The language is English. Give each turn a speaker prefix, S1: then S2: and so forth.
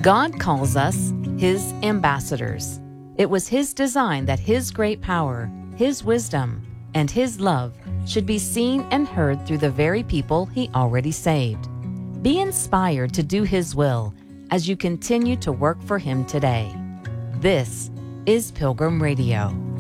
S1: God calls us His ambassadors. It was His design that His great power, His wisdom, and His love should be seen and heard through the very people He already saved. Be inspired to do His will as you continue to work for Him today. This is Pilgrim Radio.